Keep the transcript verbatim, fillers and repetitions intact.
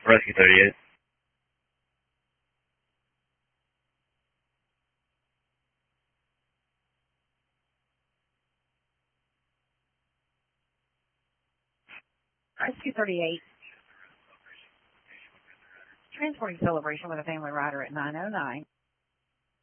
Rescue thirty-eight. Rescue thirty-eight. Transporting Celebration with a family rider at nine oh nine.